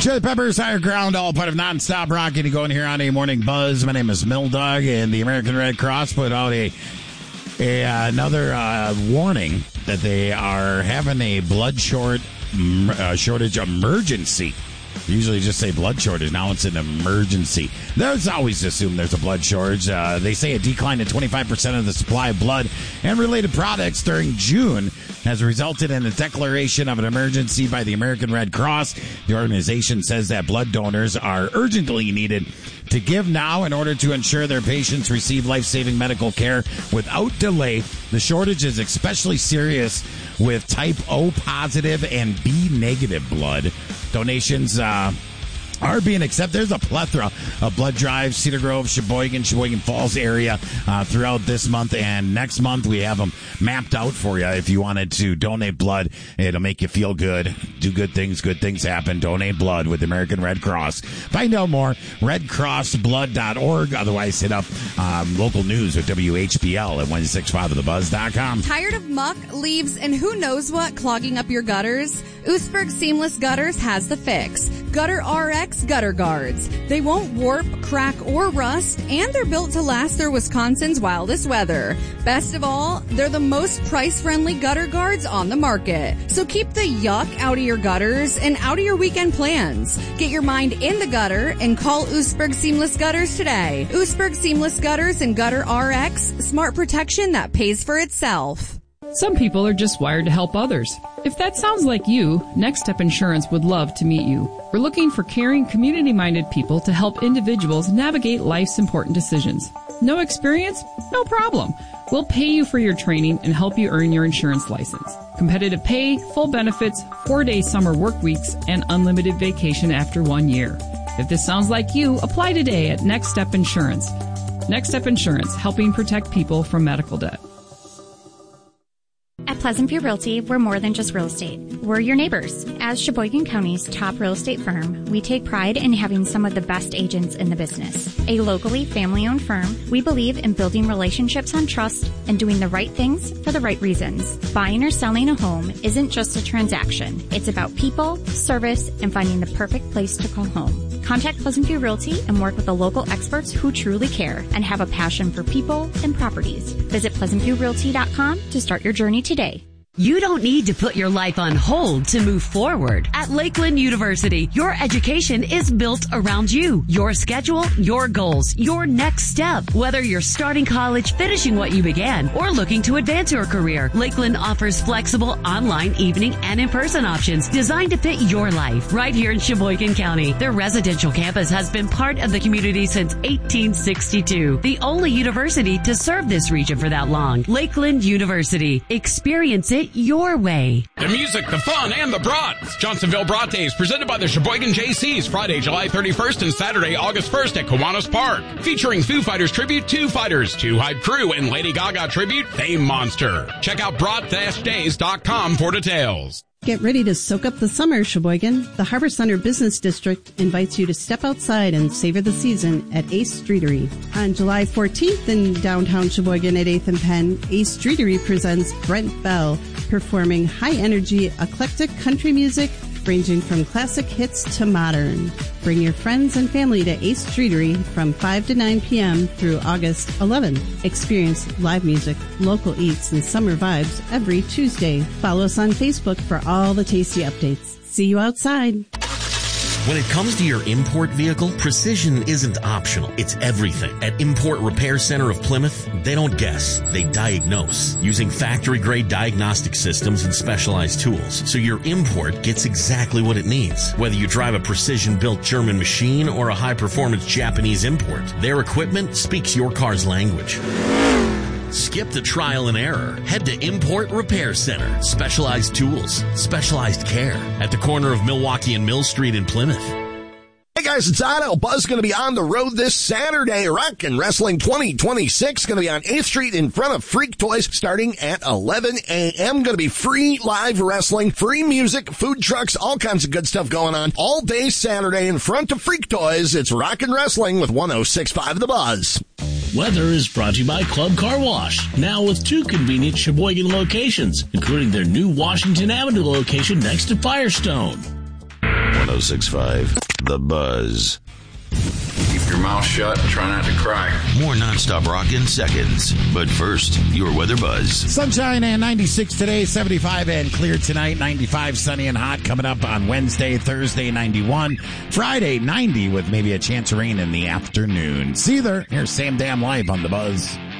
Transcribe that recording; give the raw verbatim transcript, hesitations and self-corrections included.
Chili Peppers, Higher Ground, all part of Nonstop Rock. And you go in here on a Morning Buzz. My name is Mildog, and the American Red Cross put out a, a uh, another uh, warning that they are having a blood short uh, shortage emergency. Usually just say blood shortage. Now it's an emergency. There's always assumed there's a blood shortage. Uh, they say a decline in twenty-five percent of the supply of blood and related products during June has resulted in a declaration of an emergency by the American Red Cross. The organization says that blood donors are urgently needed to give now in order to ensure their patients receive life-saving medical care without delay. The shortage is especially serious with type O positive and B negative blood. Donations uh, are being accepted. There's a plethora of blood drives, Cedar Grove, Sheboygan, Sheboygan Falls area uh, throughout this month. And next month, we have them mapped out for you. If you wanted to donate blood, it'll make you feel good. Do good things. Good things happen. Donate blood with the American Red Cross. Find out more, red cross blood dot org. Otherwise, hit up um, local news with W H B L at one sixty-five the buzz dot com. Tired of muck, leaves, and who knows what clogging up your gutters? Oostburg Seamless Gutters has the fix. Gutter R X Gutter Guards. They won't warp, crack, or rust, and they're built to last through Wisconsin's wildest weather. Best of all, they're the most price-friendly gutter guards on the market. So keep the yuck out of your gutters and out of your weekend plans. Get your mind in the gutter and call Oostburg Seamless Gutters today. Oostburg Seamless Gutters and Gutter R X, smart protection that pays for itself. Some people are just wired to help others. If that sounds like you, Next Step Insurance would love to meet you. We're looking for caring, community-minded people to help individuals navigate life's important decisions. No experience? No problem. We'll pay you for your training and help you earn your insurance license. Competitive pay, full benefits, four-day summer work weeks, and unlimited vacation after one year. If this sounds like you, apply today at Next Step Insurance. Next Step Insurance, helping protect people from medical debt. At Pleasant View Realty, we're more than just real estate. We're your neighbors. As Sheboygan County's top real estate firm, we take pride in having some of the best agents in the business. A locally family-owned firm, we believe in building relationships on trust and doing the right things for the right reasons. Buying or selling a home isn't just a transaction. It's about people, service, and finding the perfect place to call home. Contact Pleasant View Realty and work with the local experts who truly care and have a passion for people and properties. Visit pleasant view realty dot com to start your journey today. You don't need to put your life on hold to move forward. At Lakeland University, your education is built around you, your schedule, your goals, your next step. Whether you're starting college, finishing what you began, or looking to advance your career, Lakeland offers flexible online, evening, and in-person options designed to fit your life right here in Sheboygan County. Their residential campus has been part of the community since eighteen sixty-two, the only university to serve this region for that long. Lakeland University. Experience it your way. The music, the fun, and the brats. Johnsonville Brat Days, presented by the Sheboygan J Cs, Friday, July thirty-first and Saturday, August first at Kiwanis Park. Featuring Foo Fighters tribute, Two Fighters, Two Hype Crew, and Lady Gaga tribute, Fame Monster. Check out brat days dot com for details. Get ready to soak up the summer, Sheboygan. The Harbor Center Business District invites you to step outside and savor the season at Ace Streetery. On July fourteenth in downtown Sheboygan at eighth and Penn, Ace Streetery presents Brent Bell, performing high-energy, eclectic country music ranging from classic hits to modern. Bring your friends and family to Ace Streetery from five to nine p.m. through August eleventh. Experience live music, local eats, and summer vibes every Tuesday. Follow us on Facebook for all the tasty updates. See you outside. When it comes to your import vehicle, precision isn't optional. It's everything. At Import Repair Center of Plymouth, they don't guess. They diagnose using factory-grade diagnostic systems and specialized tools, so your import gets exactly what it needs. Whether you drive a precision-built German machine or a high-performance Japanese import, their equipment speaks your car's language. Skip the trial and error. Head to Import Repair Center. Specialized tools, specialized care at the corner of Milwaukee and Mill Street in Plymouth. Hey guys, it's Otto. Buzz going to be on the road this Saturday. Rock and Wrestling twenty twenty-six going to be on eighth Street in front of Freak Toys starting at eleven a.m. Going to be free live wrestling, free music, food trucks, all kinds of good stuff going on all day Saturday in front of Freak Toys. It's Rock and Wrestling with one oh six point five The Buzz. Weather is brought to you by Club Car Wash, now with two convenient Sheboygan locations, including their new Washington Avenue location next to Firestone. one oh six point five. The Buzz. Keep your mouth shut and try not to cry. More nonstop rock in seconds. But first, your weather buzz. Sunshine and ninety-six today, seventy-five and clear tonight, ninety-five sunny and hot coming up on Wednesday, Thursday, ninety-one. Friday, ninety with maybe a chance of rain in the afternoon. See you there. Here's Sam Damn Live on The Buzz.